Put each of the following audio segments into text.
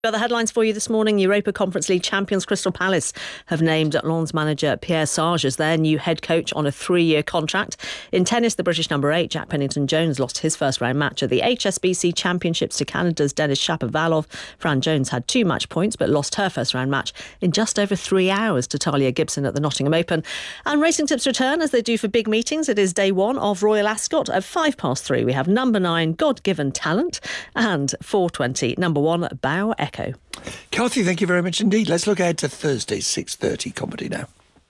Got the headlines for you this morning. Europa Conference League champions Crystal Palace have named Lens manager Pierre Sarge as their new head coach on a 3-year contract. In tennis, the British number 8, Jack Pennington-Jones, lost his first round match at the HSBC Championships to Canada's Denis Shapovalov. Fran Jones had 2 match points but lost her first round match in just over 3 hours to Talia Gibson at the Nottingham Open. And racing tips return as they do for big meetings. It is day 1 of Royal Ascot. At 3:05 we have number 9, God Given Talent, and 4:20, number 1, Bow Echo. Kathy, thank you very much indeed. Let's look ahead to Thursday's 6:30 comedy now.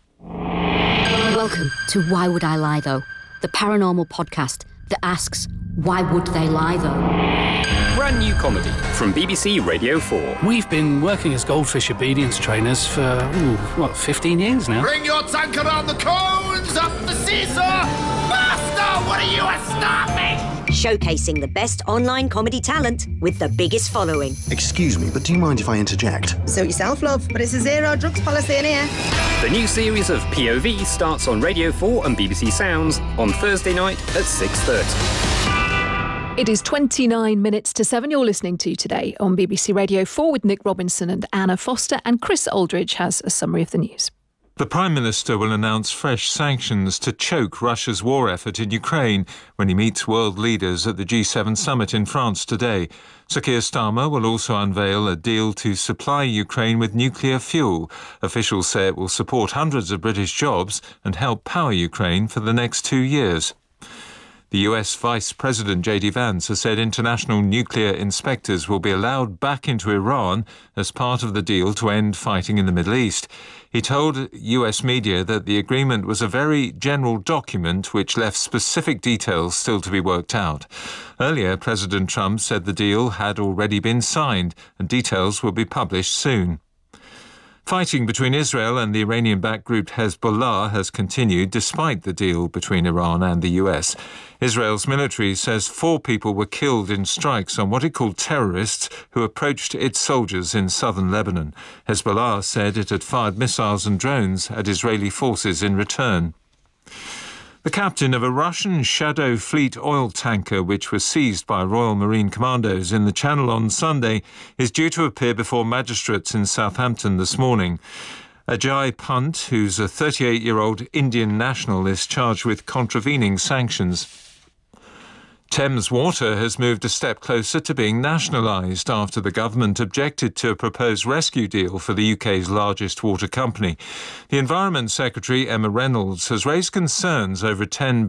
Welcome to Why Would I Lie Though, the paranormal podcast that asks, why would they lie though? Brand new comedy from BBC Radio 4. We've been working as goldfish obedience trainers for, 15 years now. Bring your tank around the cones, up the seesaw! Master, what are you starving? Showcasing the best online comedy talent with the biggest following. Excuse me, but do you mind if I interject? Suit yourself, love, but it's a zero drugs policy in here. The new series of POV starts on Radio 4 and BBC Sounds on Thursday night at 6:30. It is 29 minutes to 7. You're listening to Today on BBC Radio 4 with Nick Robinson and Anna Foster, and Chris Aldridge has a summary of the news. The Prime Minister will announce fresh sanctions to choke Russia's war effort in Ukraine when he meets world leaders at the G7 summit in France today. Sir Keir Starmer will also unveil a deal to supply Ukraine with nuclear fuel. Officials say it will support hundreds of British jobs and help power Ukraine for the next 2 years. The US Vice President J.D. Vance has said international nuclear inspectors will be allowed back into Iran as part of the deal to end fighting in the Middle East. He told US media that the agreement was a very general document which left specific details still to be worked out. Earlier, President Trump said the deal had already been signed and details will be published soon. Fighting between Israel and the Iranian-backed group Hezbollah has continued despite the deal between Iran and the US. Israel's military says 4 people were killed in strikes on what it called terrorists who approached its soldiers in southern Lebanon. Hezbollah said it had fired missiles and drones at Israeli forces in return. The captain of a Russian Shadow Fleet oil tanker, which was seized by Royal Marine Commandos in the Channel on Sunday, is due to appear before magistrates in Southampton this morning. Ajay Pant, who's a 38-year-old Indian national, is charged with contravening sanctions. Thames Water has moved a step closer to being nationalised after the government objected to a proposed rescue deal for the UK's largest water company. The Environment Secretary, Emma Reynolds, has raised concerns over a £10